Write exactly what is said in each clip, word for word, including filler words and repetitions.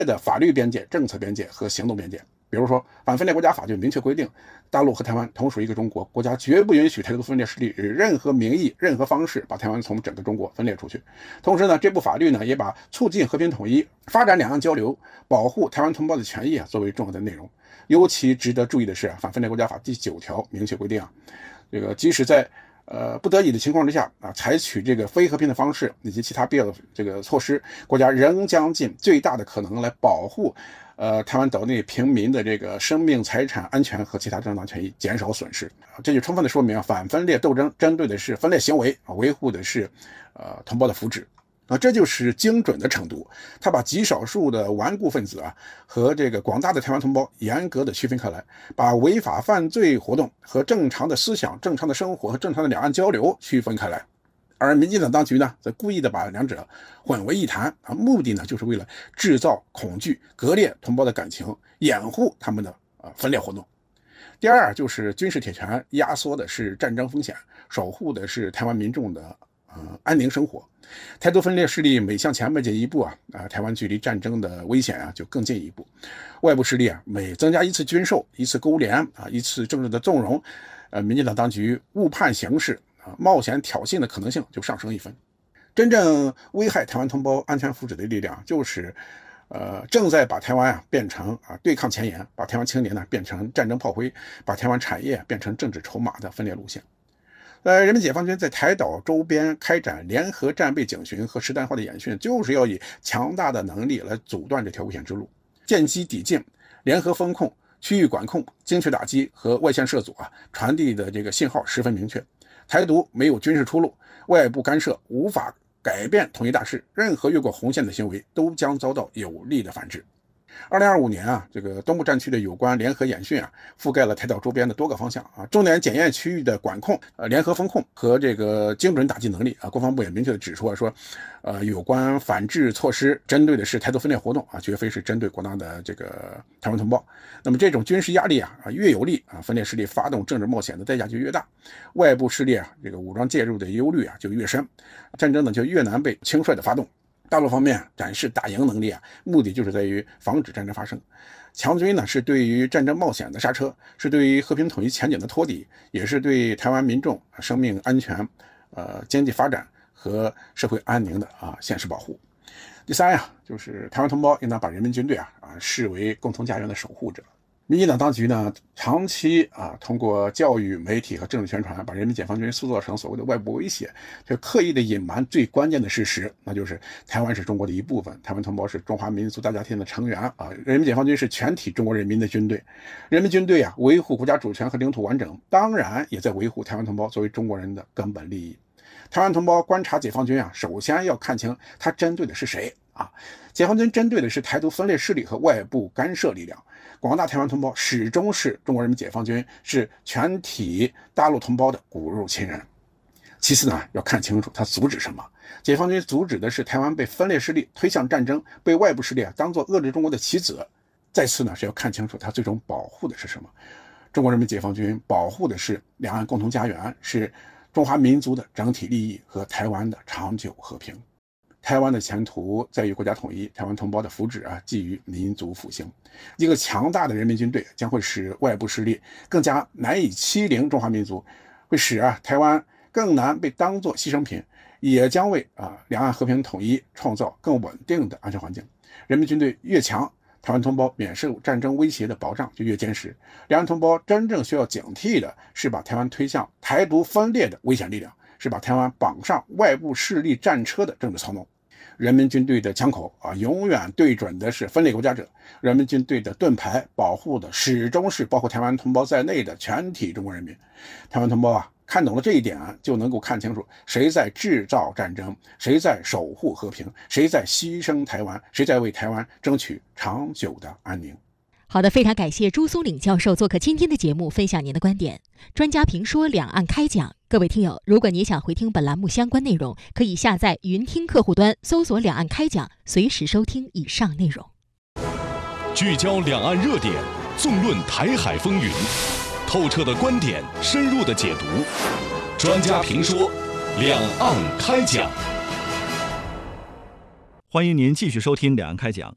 的法律边界、政策边界和行动边界。比如说，反分裂国家法就明确规定，大陆和台湾同属一个中国，国家绝不允许台独分裂势力以任何名义、任何方式把台湾从整个中国分裂出去。同时呢，这部法律呢也把促进和平统一、发展两岸交流、保护台湾同胞的权益啊作为重要的内容。尤其值得注意的是，反分裂国家法第九条明确规定啊，这个即使在呃，不得已的情况之下啊，采取这个非和平的方式以及其他必要的这个措施，国家仍将尽最大的可能来保护呃台湾岛内平民的这个生命、财产安全和其他正当权益，减少损失。啊、这就充分的说明啊，反分裂斗争针对的是分裂行为啊，维护的是呃同胞的福祉。啊，这就是精准的程度。他把极少数的顽固分子啊和这个广大的台湾同胞严格的区分开来，把违法犯罪活动和正常的思想、正常的生活和正常的两岸交流区分开来。而民进党当局呢，则故意的把两者混为一谈啊，目的呢就是为了制造恐惧、割裂同胞的感情，掩护他们的啊分裂活动。第二就是军事铁拳压缩的是战争风险，守护的是台湾民众的呃安宁生活。台独分裂势力每向前迈进一步啊，啊，台湾距离战争的危险啊就更进一步。外部势力啊每增加一次军售、一次勾连啊、一次政治的纵容，呃，民进党当局误判形势啊，冒险挑衅的可能性就上升一分。真正危害台湾同胞安全福祉的力量，就是呃正在把台湾啊变成啊对抗前沿，把台湾青年呢变成战争炮灰，把台湾产业变成政治筹码的分裂路线。呃，人民解放军在台岛周边开展联合战备警巡和实弹化的演训，就是要以强大的能力来阻断这条危险之路。见机抵近，联合风控、区域管控、精确打击和外线涉阻啊，传递的这个信号十分明确。台独没有军事出路，外部干涉无法改变统一大势，任何越过红线的行为都将遭到有力的反制。二零二五年啊，这个东部战区的有关联合演训啊，覆盖了台岛周边的多个方向啊，重点检验区域的管控、呃联合风控和这个精准打击能力啊。国防部也明确的指出啊，说，呃，有关反制措施针对的是台独分裂活动啊，绝非是针对广大的这个台湾同胞。那么这种军事压力啊，啊越有利啊，分裂势力发动政治冒险的代价就越大，外部势力啊这个武装介入的忧虑啊就越深，战争呢就越难被轻率的发动。大陆方面展示打赢能力啊，目的就是在于防止战争发生。强军呢是对于战争冒险的刹车，是对于和平统一前景的托底，也是对台湾民众生命安全、呃经济发展和社会安宁的啊现实保护。第三呀，就是台湾同胞应当把人民军队啊啊视为共同家园的守护者。民进党当局呢，长期啊通过教育、媒体和政治宣传，把人民解放军塑造成所谓的外部威胁，就刻意的隐瞒最关键的事实，那就是台湾是中国的一部分，台湾同胞是中华民族大家庭的成员啊，人民解放军是全体中国人民的军队，人民军队啊维护国家主权和领土完整，当然也在维护台湾同胞作为中国人的根本利益。台湾同胞观察解放军啊，首先要看清他针对的是谁啊？解放军针对的是台独分裂势力和外部干涉力量。广大台湾同胞始终是中国人民解放军，是全体大陆同胞的骨肉亲人。其次呢，要看清楚他阻止什么。解放军阻止的是台湾被分裂势力推向战争，被外部势力啊当作遏制中国的棋子。再次呢，是要看清楚他最终保护的是什么。中国人民解放军保护的是两岸共同家园，是中华民族的整体利益和台湾的长久和平。台湾的前途在于国家统一，台湾同胞的福祉啊，基于民族复兴。一个强大的人民军队将会使外部势力更加难以欺凌中华民族，会使啊台湾更难被当作牺牲品，也将为啊两岸和平统一创造更稳定的安全环境。人民军队越强，台湾同胞免受战争威胁的保障就越坚实。两岸同胞真正需要警惕的是把台湾推向台独分裂的危险力量，是把台湾绑上外部势力战车的政治操弄。人民军队的枪口啊，永远对准的是分裂国家者；人民军队的盾牌保护的始终是包括台湾同胞在内的全体中国人民。台湾同胞啊，看懂了这一点啊，就能够看清楚谁在制造战争，谁在守护和平，谁在牺牲台湾，谁在为台湾争取长久的安宁。 好的，非常感谢朱松岭教授做客今天的节目，分享您的观点。专家评说，两岸开讲。各位听友，如果你想回听本栏目相关内容，可以下载云听客户端，搜索两岸开讲，随时收听以上内容。 聚焦两岸热点，纵论台海风云，透彻的观点，深入的解读。专家评说，两岸开讲。 欢迎您继续收听两岸开讲。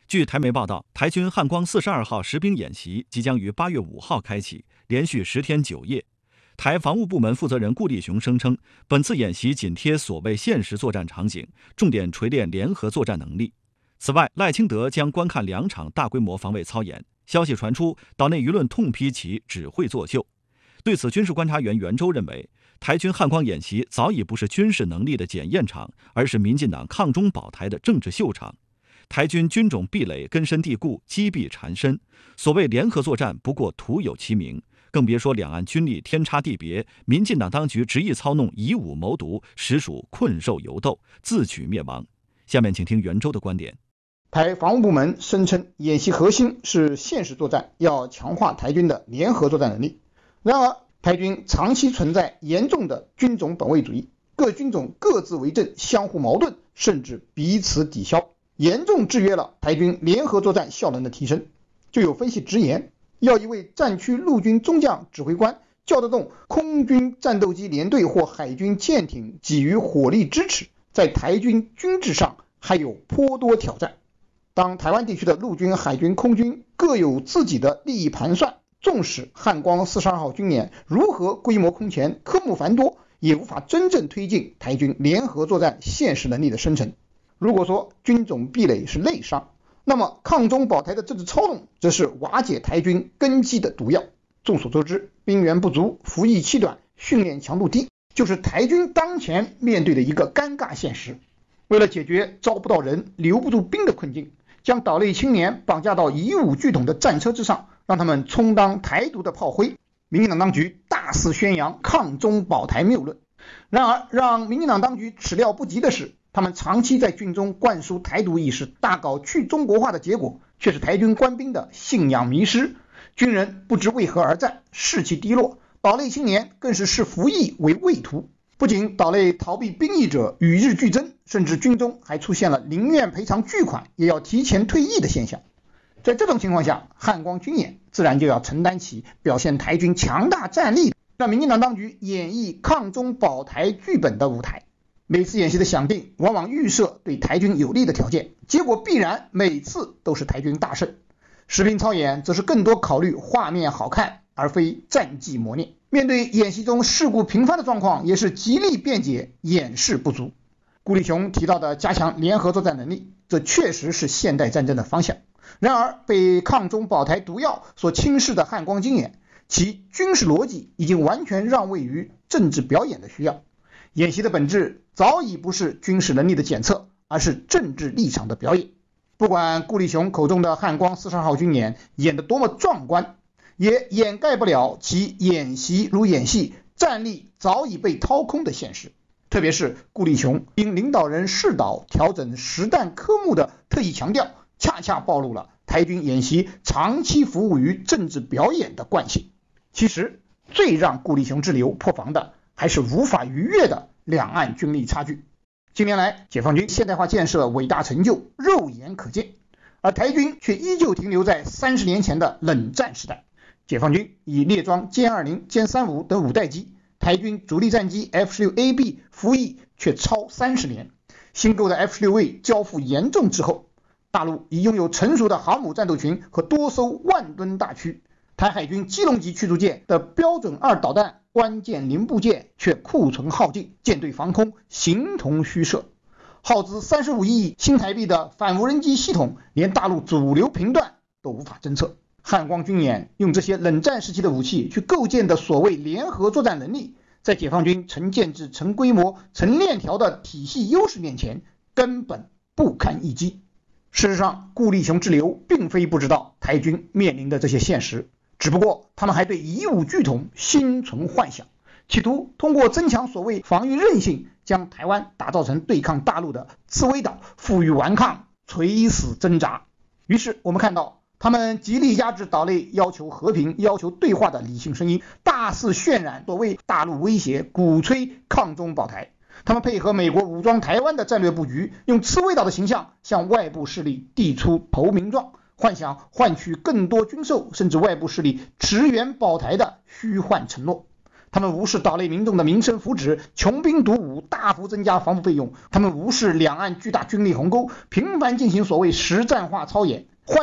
据台媒报道，台军汉光四十二号实兵演习即将于八月五号开启，连续十天九夜。台防务部门负责人顾立雄声称，本次演习紧贴所谓现实作战场景，重点锤炼联合作战能力。此外，赖清德将观看两场大规模防卫操演。消息传出，岛内舆论痛批其只会作秀。对此，军事观察员袁周认为，台军汉光演习早已不是军事能力的检验场，而是民进党抗中保台的政治秀场。台军军种壁垒根深蒂固，积弊缠身，所谓联合作战不过徒有其名，更别说两岸军力天差地别，民进党当局执意操弄，以武谋独，实属困兽犹斗，自取灭亡。下面请听袁周的观点。 台防务部门声称，演习核心是现实作战，要强化台军的联合作战能力。然而，台军长期存在严重的军种本位主义，各军种各自为政，相互矛盾，甚至彼此抵消，严重制约了台军联合作战效能的提升。就有分析直言，要一位战区陆军中将指挥官叫得动空军战斗机联队或海军舰艇给予火力支持，在台军军制上还有颇多挑战。当台湾地区的陆军、海军、空军各有自己的利益盘算，纵使汉光四十二号军演如何规模空前、科目繁多，也无法真正推进台军联合作战现实能力的生成。如果说军种壁垒是内伤，那么抗中保台的政治操弄则是瓦解台军根基的毒药。众所周知，兵源不足、服役期短、训练强度低，就是台军当前面对的一个尴尬现实。为了解决招不到人、留不住兵的困境，将岛内青年绑架到以武拒统的战车之上，让他们充当台独的炮灰。民进党当局大肆宣扬抗中保台谬论。然而，让民进党当局始料不及的是，他们长期在军中灌输台独意识，大搞去中国化的结果，却是台军官兵的信仰迷失，军人不知为何而战，士气低落，岛内青年更是视服役为畏途。不仅岛内逃避兵役者与日俱增，甚至军中还出现了宁愿赔偿巨款也要提前退役的现象。在这种情况下，汉光军演自然就要承担起表现台军强大战力，让民进党当局演绎抗中保台剧本的舞台。每次演习的想定往往预设对台军有利的条件，结果必然每次都是台军大胜。实兵操演则是更多考虑画面好看，而非战绩磨练。面对演习中事故频发的状况，也是极力辩解掩饰不足。顾立雄提到的加强联合作战能力，这确实是现代战争的方向。然而，被抗中保台毒药所轻视的汉光军演，其军事逻辑已经完全让位于政治表演的需要。演习的本质早已不是军事能力的检测，而是政治立场的表演。不管顾立雄口中的汉光四十二号军演演得多么壮观，也掩盖不了其演习如演戏，战力早已被掏空的现实。特别是顾立雄因领导人视导调整实弹科目的特意强调，恰恰暴露了台军演习长期服务于政治表演的惯性。其实最让顾立雄之流破防的，还是无法逾越的两岸军力差距。近年来，解放军现代化建设伟大成就肉眼可见，而台军却依旧停留在三十年前的冷战时代。解放军以列装歼二零、歼三五等五代机，台军主力战机 F 十六 A B 服役却超三十年。新购的 F 十六 A 交付严重滞后，大陆已拥有成熟的航母战斗群和多艘万吨大驱，台海军基隆级驱逐舰的标准二导弹关键零部件却库存耗尽，舰队防空形同虚设。耗资三十五亿新台币的反无人机系统，连大陆主流频段都无法侦测。汉光军演用这些冷战时期的武器去构建的所谓联合作战能力，在解放军成建制、成规模、成链条的体系优势面前，根本不堪一击。事实上，顾立雄之流并非不知道台军面临的这些现实，只不过他们还对以武拒统心存幻想，企图通过增强所谓防御韧性，将台湾打造成对抗大陆的刺猬岛，负隅顽抗，垂死挣扎。于是我们看到，他们极力压制岛内要求和平、要求对话的理性声音，大肆渲染所谓大陆威胁，鼓吹抗中保台。他们配合美国武装台湾的战略布局，用刺猬岛的形象向外部势力递出投名状，幻想换取更多军售，甚至外部势力驰援保台的虚幻承诺。 他们无视岛内民众的民生福祉，穷兵黩武，大幅增加防务费用。他们无视两岸巨大军力鸿沟，频繁进行所谓实战化操演。